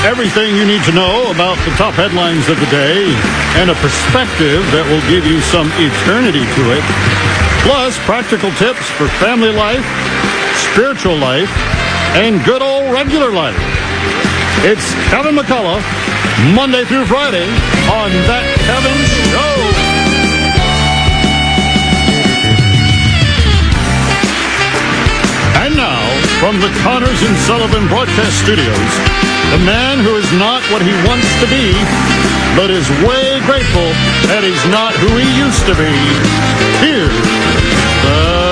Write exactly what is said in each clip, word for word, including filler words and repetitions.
Everything you need to know about the top headlines of the day and a perspective that will give you some eternity to it. Plus, practical tips for family life, spiritual life, and good old regular life. It's Kevin McCullough, Monday through Friday on That Kevin Show. And now, from the Connors and Sullivan Broadcast Studios, the man who is not what he wants to be, but is way grateful that he's not who he used to be. Here's the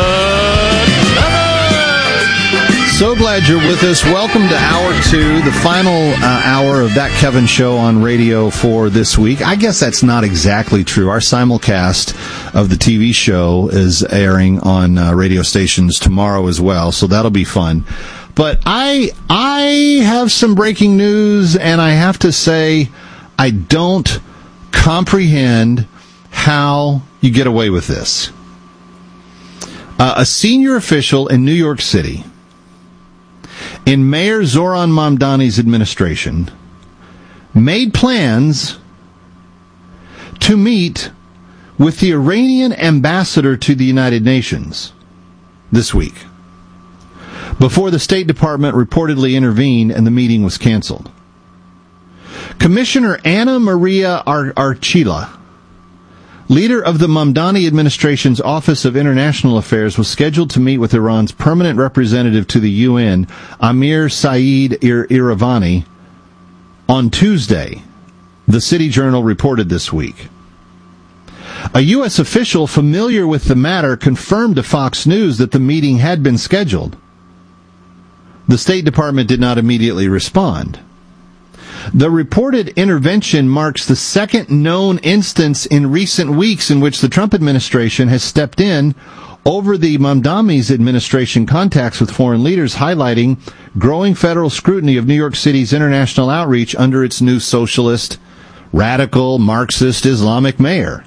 So glad you're with us. Welcome to hour two, the final uh, hour of That Kevin Show on radio for this week. I guess that's not exactly true. Our simulcast of the T V show is airing on uh, radio stations tomorrow as well, so that'll be fun. But I I have some breaking news, and I have to say I don't comprehend how you get away with this. Uh, a senior official in New York City, in Mayor Zoran Mamdani's administration, made plans to meet with the Iranian ambassador to the United Nations this week, before the State Department reportedly intervened and the meeting was canceled. Commissioner Anna Maria Ar- Archila, leader of the Mamdani administration's Office of International Affairs, was scheduled to meet with Iran's permanent representative to the U N, Amir Saeed Ir- Iravani, on Tuesday, the City Journal reported this week. A U S official familiar with the matter confirmed to Fox News that the meeting had been scheduled. The State Department did not immediately respond. The reported intervention marks the second known instance in recent weeks in which the Trump administration has stepped in over the Mamdani's administration contacts with foreign leaders, highlighting growing federal scrutiny of New York City's international outreach under its new socialist, radical, Marxist, Islamic mayor.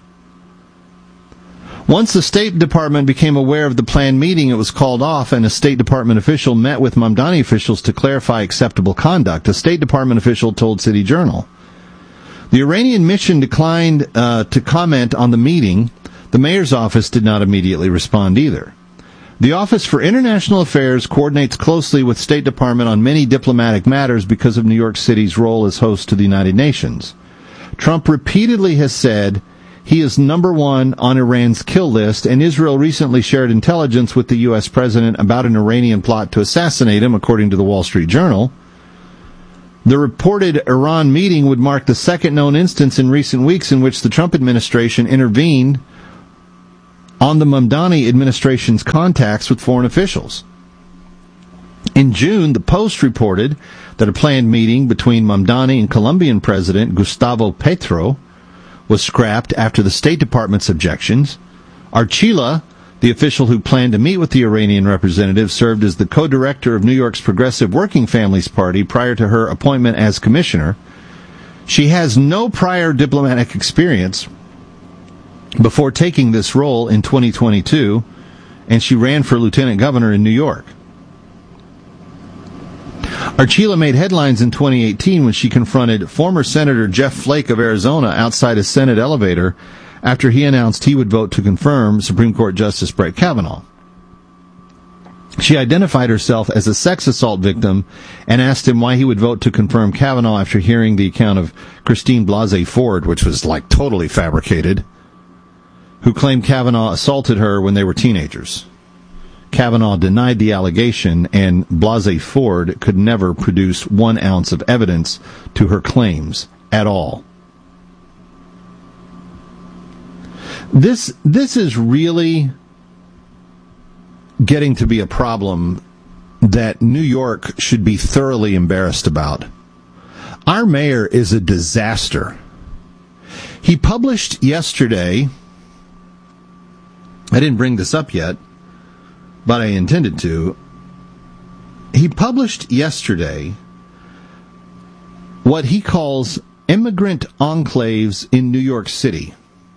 Once the State Department became aware of the planned meeting, it was called off, and a State Department official met with Mamdani officials to clarify acceptable conduct. A State Department official told City Journal. The Iranian mission declined uh, to comment on the meeting. The mayor's office did not immediately respond either. The Office for International Affairs coordinates closely with State Department on many diplomatic matters because of New York City's role as host to the United Nations. Trump repeatedly has said he is number one on Iran's kill list, and Israel recently shared intelligence with the U S president about an Iranian plot to assassinate him, according to the Wall Street Journal. The reported Iran meeting would mark the second known instance in recent weeks in which the Trump administration intervened on the Mamdani administration's contacts with foreign officials. In June, the Post reported that a planned meeting between Mamdani and Colombian President Gustavo Petro was scrapped after the State Department's objections. Archila, the official who planned to meet with the Iranian representative, served as the co-director of New York's Progressive Working Families Party prior to her appointment as commissioner. She has no prior diplomatic experience before taking this role in twenty twenty-two, and she ran for lieutenant governor in New York. Archila made headlines in twenty eighteen when she confronted former Senator Jeff Flake of Arizona outside a Senate elevator after he announced he would vote to confirm Supreme Court Justice Brett Kavanaugh. She identified herself as a sex assault victim and asked him why he would vote to confirm Kavanaugh after hearing the account of Christine Blasey Ford, which was like totally fabricated, who claimed Kavanaugh assaulted her when they were teenagers. Kavanaugh denied the allegation, and Blasey Ford could never produce one ounce of evidence to her claims at all. This this is really getting to be a problem that New York should be thoroughly embarrassed about. Our mayor is a disaster. He published yesterday, I didn't bring this up yet, but I intended to. He published yesterday what he calls immigrant enclaves in New York City.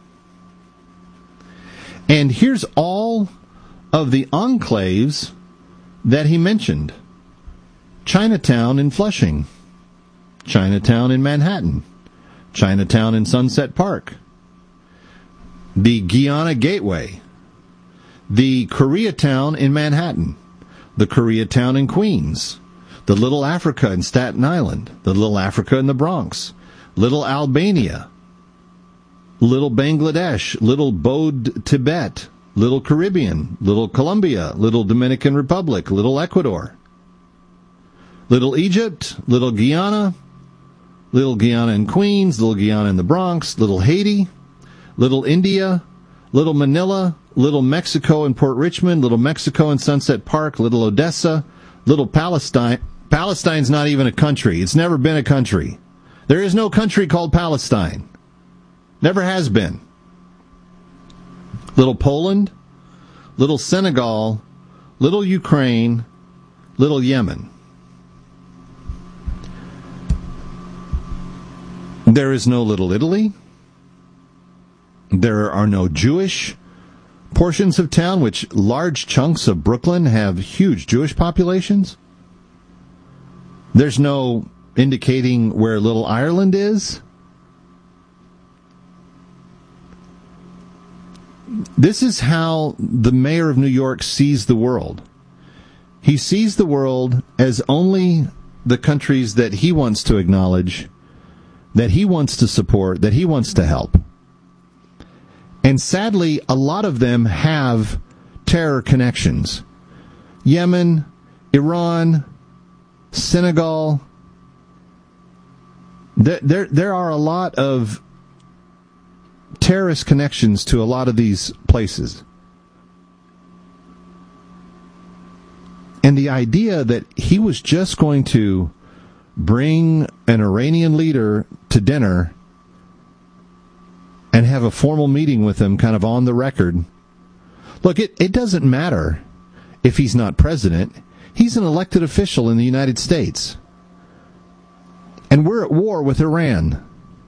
And here's all of the enclaves that he mentioned. Chinatown in Flushing, Chinatown in Manhattan, Chinatown in Sunset Park, the Guyana Gateway, the Koreatown in Manhattan, the Koreatown in Queens, the Little Africa in Staten Island, the Little Africa in the Bronx, Little Albania, Little Bangladesh, Little Bode Tibet, Little Caribbean, Little Colombia, Little Dominican Republic, Little Ecuador, Little Egypt, Little Guyana, Little Guyana in Queens, Little Guyana in the Bronx, Little Haiti, Little India, Little Manila, Little Mexico in Port Richmond, Little Mexico in Sunset Park, Little Odessa, Little Palestine. Palestine's not even a country. It's never been a country. There is no country called Palestine. Never has been. Little Poland, Little Senegal, Little Ukraine, Little Yemen. There is no Little Italy. There are no Jewish portions of town, which large chunks of Brooklyn have huge Jewish populations. There's no indicating where Little Ireland is. This is how the mayor of New York sees the world. He sees the world as only the countries that he wants to acknowledge, that he wants to support, that he wants to help. And sadly, a lot of them have terror connections. Yemen, Iran, Senegal. There, there, there are a lot of terrorist connections to a lot of these places. And the idea that he was just going to bring an Iranian leader to dinner and have a formal meeting with him kind of on the record. Look, it, it doesn't matter if he's not president. He's an elected official in the United States. And we're at war with Iran.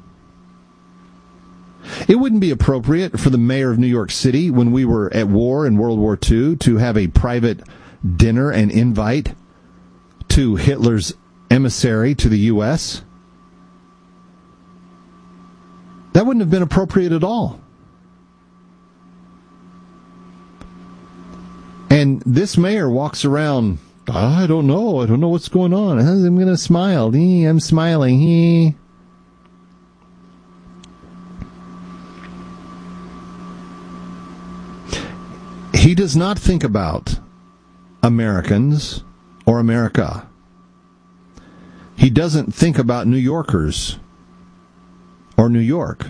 It wouldn't be appropriate for the mayor of New York City, when we were at war in World War Two, to have a private dinner and invite to Hitler's emissary to the U S That wouldn't have been appropriate at all. And this mayor walks around, I don't know, I don't know what's going on. I'm going to smile. I'm smiling. He does not think about Americans or America. He doesn't think about New Yorkers or New York.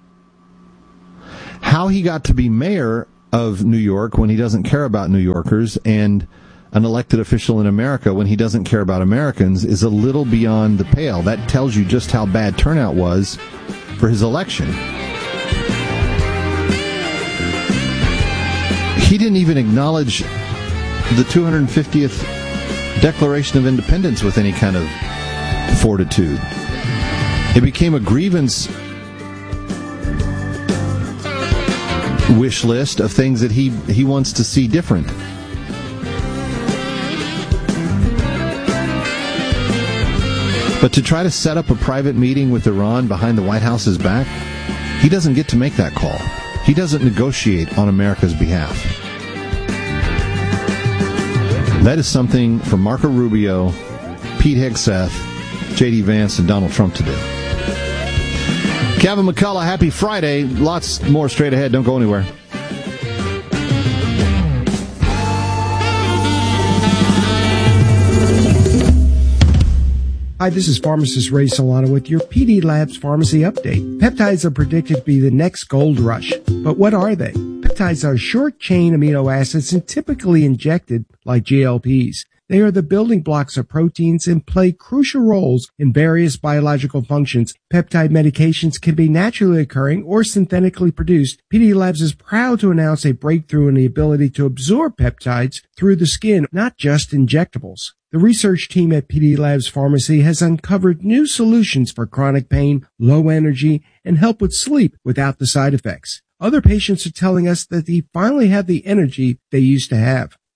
How he got to be mayor of New York when he doesn't care about New Yorkers, and an elected official in America when he doesn't care about Americans, is a little beyond the pale. That tells you just how bad turnout was for his election. He didn't even acknowledge the two hundred fiftieth Declaration of Independence with any kind of fortitude. It became a grievance wish list of things that he, he wants to see different. But to try to set up a private meeting with Iran behind the White House's back, he doesn't get to make that call. He doesn't negotiate on America's behalf. That is something for Marco Rubio, Pete Hegseth, J D Vance, and Donald Trump to do. Kevin McCullough, happy Friday. Lots more straight ahead. Don't go anywhere. Hi, this is pharmacist Ray Solano with your P D Labs Pharmacy Update. Peptides are predicted to be the next gold rush. But what are they? Peptides are short-chain amino acids and typically injected like G L Ps. They are the building blocks of proteins and play crucial roles in various biological functions. Peptide medications can be naturally occurring or synthetically produced. P D Labs is proud to announce a breakthrough in the ability to absorb peptides through the skin, not just injectables. The research team at P D Labs Pharmacy has uncovered new solutions for chronic pain, low energy, and help with sleep without the side effects. Other patients are telling us that they finally have the energy they used to have.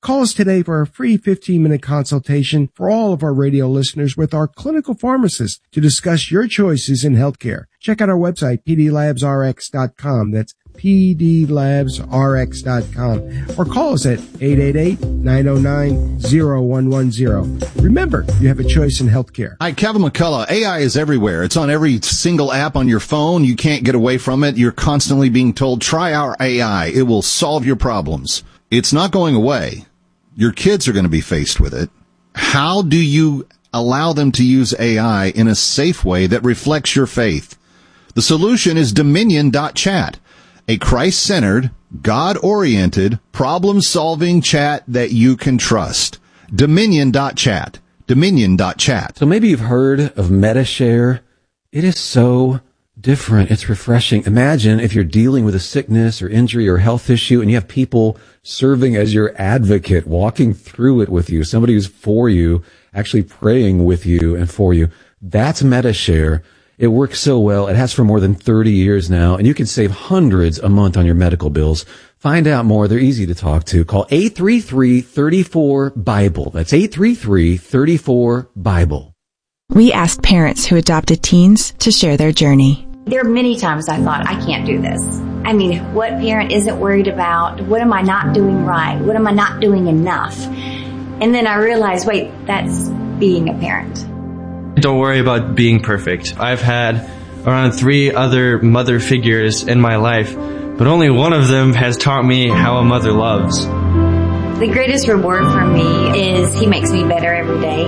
Call us today for a free fifteen-minute consultation for all of our radio listeners with our clinical pharmacist to discuss your choices in healthcare. Check out our website, p d labs r x dot com. That's p d labs r x dot com. Or call us at eight eight eight, nine oh nine, oh one one oh. Remember, you have a choice in healthcare. Hi, Kevin McCullough. A I is everywhere. It's on every single app on your phone. You can't get away from it. You're constantly being told, try our A I. It will solve your problems. It's not going away. Your kids are going to be faced with it. How do you allow them to use A I in a safe way that reflects your faith? The solution is Dominion dot chat, a Christ-centered, God-oriented, problem-solving chat that you can trust. Dominion dot chat. Dominion dot chat. So maybe you've heard of MediShare. It is so different. It's refreshing. Imagine if you're dealing with a sickness or injury or health issue and you have people serving as your advocate, walking through it with you, somebody who's for you, actually praying with you and for you. That's MediShare. It works so well. It has for more than thirty years now, and you can save hundreds a month on your medical bills. Find out more. They're easy to talk to. Call eight three three, three four, BIBLE. That's eight three three, three four, BIBLE. We asked parents who adopted teens to share their journey. There are many times I thought, I can't do this. I mean, what parent isn't worried about? What am I not doing right? What am I not doing enough? And then I realized, wait, that's being a parent. Don't worry about being perfect. I've had around three other mother figures in my life, but only one of them has taught me how a mother loves. The greatest reward for me is he makes me better every day.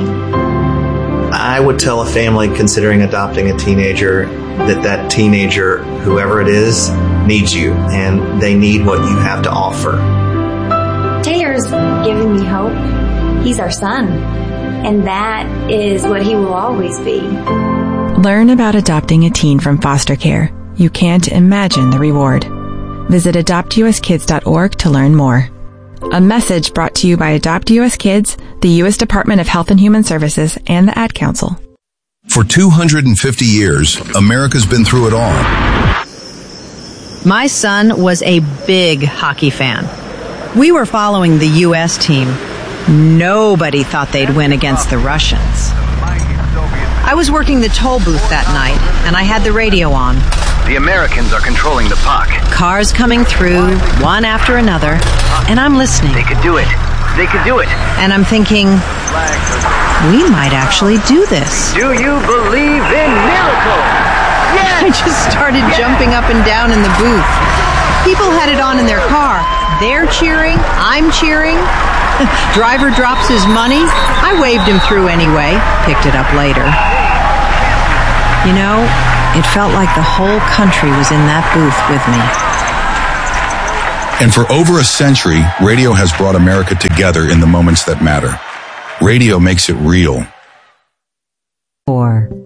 I would tell a family considering adopting a teenager that that teenager, whoever it is, needs you, and they need what you have to offer. Taylor's given me hope. He's our son, and that is what he will always be. Learn about adopting a teen from foster care. You can't imagine the reward. Visit adopt u s kids dot org to learn more. A message brought to you by Adopt U S Kids, the U S Department of Health and Human Services, and the Ad Council. For two hundred fifty years, America's been through it all. My son was a big hockey fan. We were following the U S team. Nobody thought they'd win against the Russians. I was working the toll booth that night, and I had the radio on. The Americans are controlling the puck. Cars coming through, one after another, and I'm listening. They could do it. They could do it. And I'm thinking, we might actually do this. Do you believe in miracles? I Yes! just started yes! jumping up and down in the booth. People had it on in their car. They're cheering. I'm cheering. Driver drops his money. I waved him through anyway. Picked it up later. You know, it felt like the whole country was in that booth with me. And for over a century, radio has brought America together in the moments that matter. Radio makes it real. Four.